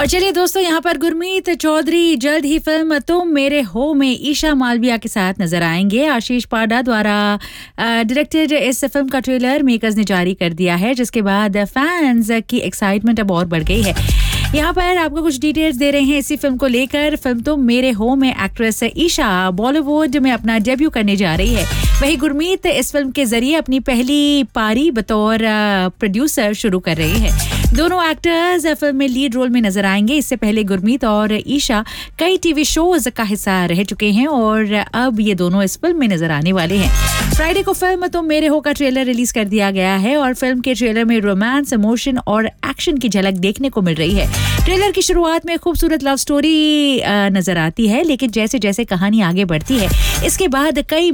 और चलिए दोस्तों, यहाँ पर गुरमीत चौधरी जल्द ही फिल्म तुम मेरे हो में ईशा मालविया के साथ नजर आएंगे। आशीष पाडा द्वारा डायरेक्टेड इस फिल्म का ट्रेलर मेकर्स ने जारी कर दिया है, जिसके बाद फैंस की एक्साइटमेंट अब और बढ़ गई है। यहाँ पर आपको कुछ डिटेल्स दे रहे हैं इसी फिल्म को लेकर। फिल्म तुम मेरे हो में एक्ट्रेस ईशा बॉलीवुड में अपना डेब्यू करने जा रही है। वहीं गुरमीत इस फिल्म के जरिए अपनी पहली पारी बतौर प्रोड्यूसर शुरू कर रहे हैं। दोनों एक्टर्स फिल्म में लीड रोल में नजर आएंगे। इससे पहले गुरमीत और ईशा कई टीवी शोज का हिस्सा रह चुके हैं और अब ये दोनों इस फिल्म में नजर आने वाले हैं। फ्राइडे को फिल्म तुम मेरे हो का ट्रेलर रिलीज कर दिया गया है और फिल्म के ट्रेलर में रोमांस, इमोशन और एक्शन की झलक देखने को मिल रही है। ट्रेलर की शुरुआत में खूबसूरत लव स्टोरी नजर आती है, लेकिन जैसे जैसे कहानी आगे बढ़ती है इसके बाद कई